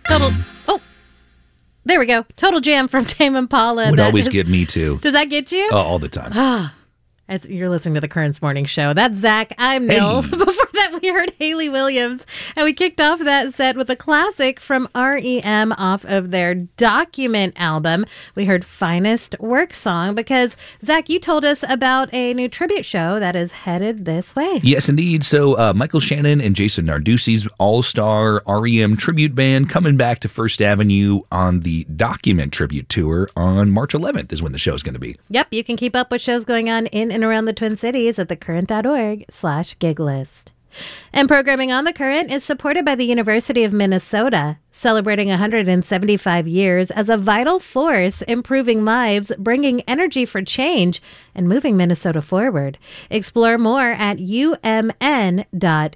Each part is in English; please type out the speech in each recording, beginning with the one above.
Total. Oh, there we go. Total Jam from Tame Impala. Would always get me too. Does that get you? Oh, all the time. As you're listening to the Currents Morning Show. That's Zach. I'm Nil. Hey. Before that, we heard Hayley Williams, and we kicked off that set with a classic from REM off of their Document album. We heard Finest Work Song because, Zach, you told us about a new tribute show that is headed this way. Yes, indeed. So Michael Shannon and Jason Narducci's all-star REM tribute band coming back to First Avenue on the Document Tribute Tour on March 11th is when the show is going to be. Yep, you can keep up with shows going on in and around the Twin Cities at thecurrent.org/gig list. And programming on The Current is supported by the University of Minnesota, celebrating 175 years as a vital force improving lives, bringing energy for change, and moving Minnesota forward. Explore more at umn.edu.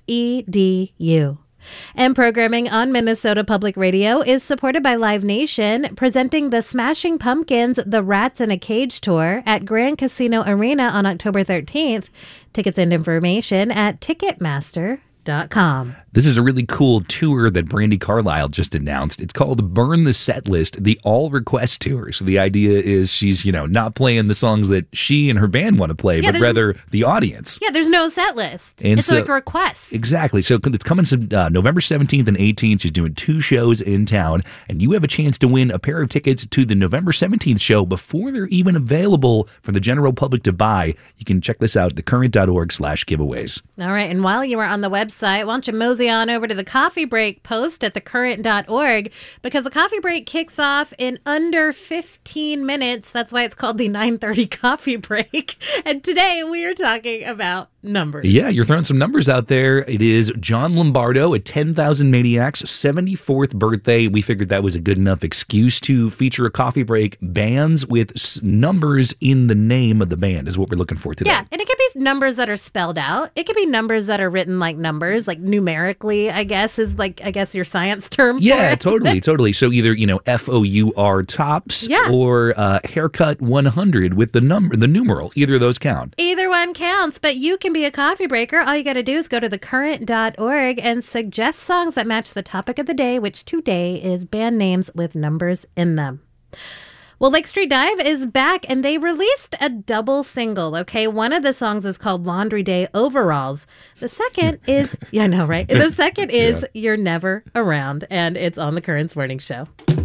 And programming on Minnesota Public Radio is supported by Live Nation, presenting the Smashing Pumpkins' The Rats in a Cage tour at Grand Casino Arena on October 13th. Tickets and information at Ticketmaster.com. This is a really cool tour that Brandi Carlile just announced. It's called Burn the Set List, the All Request Tour. So the idea is she's, not playing the songs that she and her band want to play, but rather the audience. Yeah, there's no set list. And it's like a request. Exactly. So it's coming November 17th and 18th. She's doing 2 shows in town, and you have a chance to win a pair of tickets to the November 17th show before they're even available for the general public to buy. You can check this out at thecurrent.org/giveaways. All right. And while you are on the website, why don't you mosey on over to the Coffee Break post at thecurrent.org, because the Coffee Break kicks off in under 15 minutes. That's why it's called the 9:30 Coffee Break. And today we are talking about numbers. Yeah, you're throwing some numbers out there. It is John Lombardo at 10,000 Maniacs' 74th birthday. We figured that was a good enough excuse to feature a Coffee Break. Bands with numbers in the name of the band is what we're looking for today. Yeah, and it could be numbers that are spelled out. It could be numbers that are written like numbers, like numerically, I guess, is your science term for it. Totally. So either, FOUR tops or haircut 100 with the numeral. Either of those count. Either one counts, but you can be a coffee breaker. All you got to do is go to thecurrent.org and suggest songs that match the topic of the day, which today is band names with numbers in them. Well, Lake Street Dive is back, and they released a double single, okay? One of the songs is called Laundry Day Overalls. The second is, The second is You're Never Around, and it's on the Currents Morning Show.